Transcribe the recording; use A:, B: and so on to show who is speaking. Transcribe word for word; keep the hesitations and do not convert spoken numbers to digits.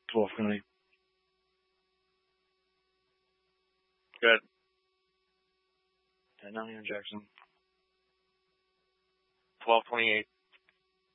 A: twelve twenty.
B: Good.
A: ten ninety on Jackson.
B: twelve twenty-eight.